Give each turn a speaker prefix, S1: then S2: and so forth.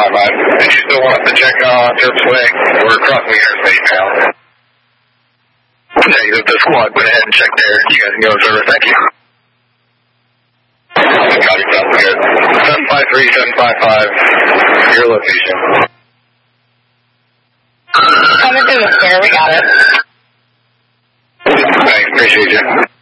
S1: Did you still want us to check Terps Way? We're crossing the interstate now. Yeah, the squad went ahead and checked there. You guys can go observe. Thank you. Copy, sounds good. 753-755, your location.
S2: Coming through the square, we got it.
S1: Thanks, appreciate you.